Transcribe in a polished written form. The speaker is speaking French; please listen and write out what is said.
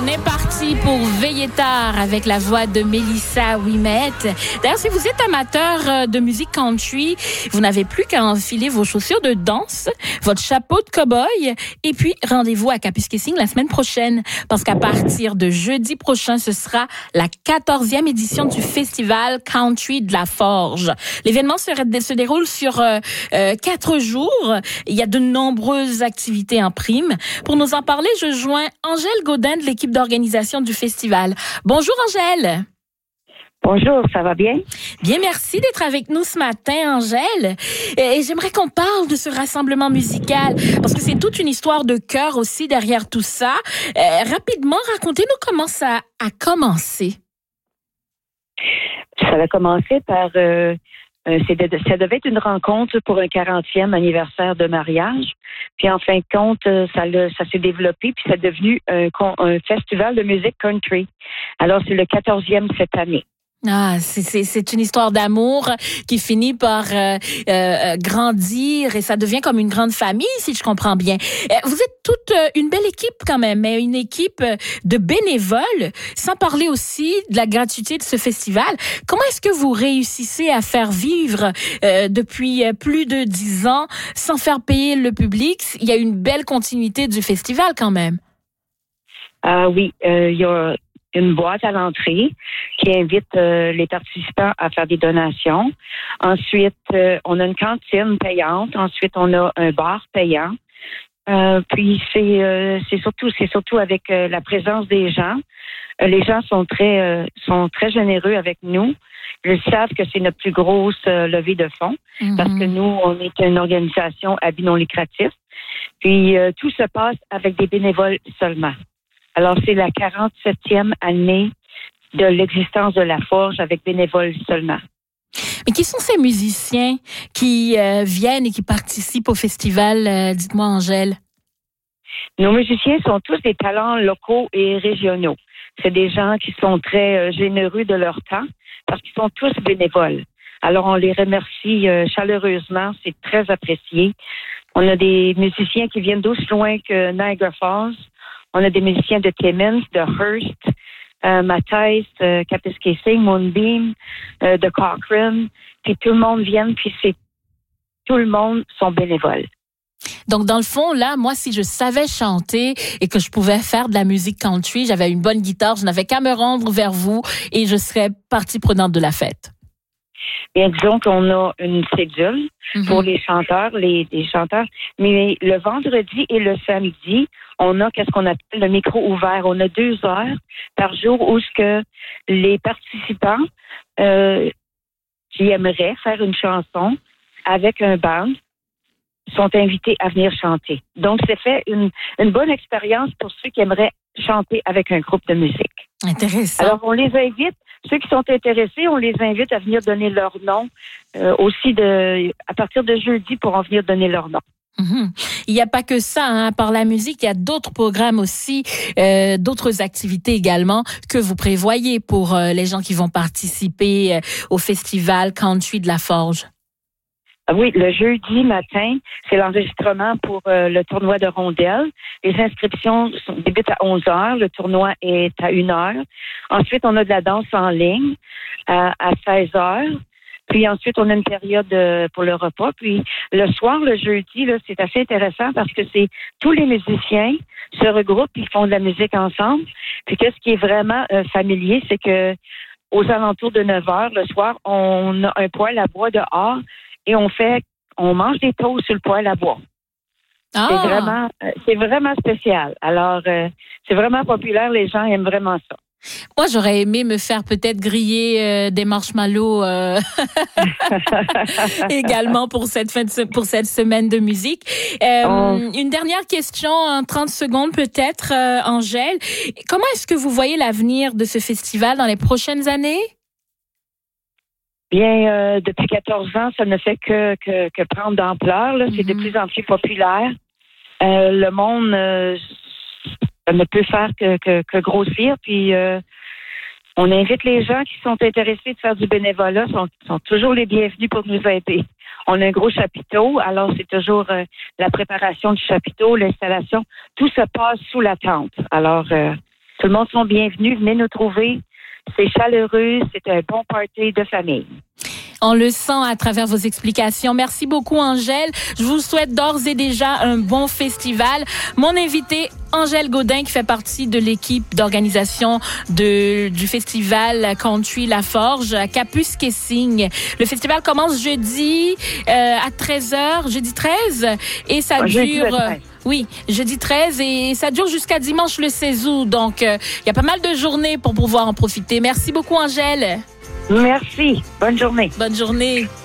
est parti pour Veiller tard avec la voix de Mélissa Ouimet. D'ailleurs, si vous êtes amateur de musique country, vous n'avez plus qu'à enfiler vos chaussures de danse, votre chapeau de cow-boy, et puis rendez-vous à Kapuskasing la semaine prochaine, parce qu'à partir de jeudi prochain, ce sera la 14e édition du Festival Country de la Forge. L'événement se déroule sur 4 jours. Il y a de nombreuses activités en prime. Pour nous en parler, je joins Angèle Gaudin de l'équipe d'organisation du festival. Bonjour Angèle. Bonjour, ça va bien? Bien, merci d'être avec nous ce matin, Angèle. Et j'aimerais qu'on parle de ce rassemblement musical, parce que c'est toute une histoire de cœur aussi derrière tout ça. Rapidement, racontez-nous comment ça a commencé. Ça a commencé par... ça devait être une rencontre pour un 40e anniversaire de mariage. Puis en fin de compte, ça s'est développé, puis ça est devenu un festival de musique country. Alors, c'est le 14e cette année. Ah, c'est une histoire d'amour qui finit par grandir et ça devient comme une grande famille, si je comprends bien. Vous êtes toute une belle équipe quand même, mais une équipe de bénévoles, sans parler aussi de la gratuité de ce festival. Comment est-ce que vous réussissez à faire vivre depuis plus de 10 ans sans faire payer le public? Il y a une belle continuité du festival quand même. Oui, il y a une boîte à l'entrée qui invite les participants à faire des donations. Ensuite, on a une cantine payante. Ensuite, on a un bar payant. Puis c'est surtout avec la présence des gens. Les gens sont très généreux avec nous. Ils savent que c'est notre plus grosse levée de fonds parce que nous, on est une organisation à but non lucratif. Puis tout se passe avec des bénévoles seulement. Alors, c'est la 47e année de l'existence de la Forge avec bénévoles seulement. Mais qui sont ces musiciens qui viennent et qui participent au festival? Dites-moi, Angèle. Nos musiciens sont tous des talents locaux et régionaux. C'est des gens qui sont très généreux de leur temps parce qu'ils sont tous bénévoles. Alors, on les remercie chaleureusement. C'est très apprécié. On a des musiciens qui viennent d'aussi loin que Niagara Falls. On a des musiciens de Timmins, de Hearst, Matthijs, Kapuskasing, Moonbeam, de Cochrane. Puis tout le monde vient, puis tout le monde sont bénévoles. Donc, dans le fond, là, moi, si je savais chanter et que je pouvais faire de la musique country, j'avais une bonne guitare, je n'avais qu'à me rendre vers vous et je serais partie prenante de la fête. Bien, disons qu'on a une cédule pour les chanteurs, les chanteurs. Mais le vendredi et le samedi, on a qu'est-ce qu'on appelle le micro ouvert. On a 2 heures par jour où ce que les participants qui aimeraient faire une chanson avec un band sont invités à venir chanter. Donc, c'est fait une bonne expérience pour ceux qui aimeraient chanter avec un groupe de musique. Intéressant. Alors, on les invite. Ceux qui sont intéressés, on les invite à venir donner leur nom aussi à partir de jeudi pour en venir donner leur nom. Il n'y a pas que ça, hein. Par la musique, il y a d'autres programmes aussi, d'autres activités également que vous prévoyez pour les gens qui vont participer au festival Country de la Forge. Oui, le jeudi matin, c'est l'enregistrement pour le tournoi de rondelles. Les inscriptions débutent à 11 heures. Le tournoi est à 1 heure. Ensuite, on a de la danse en ligne à 16 heures. Puis ensuite, on a une période pour le repas. Puis le soir, le jeudi, là, c'est assez intéressant parce que c'est tous les musiciens se regroupent, ils font de la musique ensemble. Puis qu'est-ce qui est vraiment familier, c'est que aux alentours de 9 heures le soir, on a un poêle à bois dehors. Et on mange des toasts sur le poêle à bois. Ah. C'est vraiment spécial. Alors, c'est vraiment populaire. Les gens aiment vraiment ça. Moi, j'aurais aimé me faire peut-être griller des marshmallows également pour cette semaine de musique. Une dernière question en 30 secondes peut-être, Angèle. Comment est-ce que vous voyez l'avenir de ce festival dans les prochaines années? Bien, depuis 14 ans, ça ne fait que prendre d'ampleur. Là. C'est de plus en plus populaire. Le monde ne peut faire que grossir. Puis, on invite les gens qui sont intéressés de faire du bénévolat, sont toujours les bienvenus pour nous aider. On a un gros chapiteau, alors c'est toujours la préparation du chapiteau, l'installation. Tout se passe sous la tente. Alors, Tout le monde sont bienvenus. Venez nous trouver. C'est chaleureux. C'est un bon party de famille. On le sent à travers vos explications. Merci beaucoup, Angèle. Je vous souhaite d'ores et déjà un bon festival. Mon invité, Angèle Gaudin, qui fait partie de l'équipe d'organisation du festival Country La Forge à Kapuskasing. Le festival commence jeudi à 13h, jeudi 13, et ça dure... Oui, jeudi 13 et ça dure jusqu'à dimanche le 16 août. Donc, il y a pas mal de journées pour pouvoir en profiter. Merci beaucoup, Angèle. Merci. Bonne journée. Bonne journée.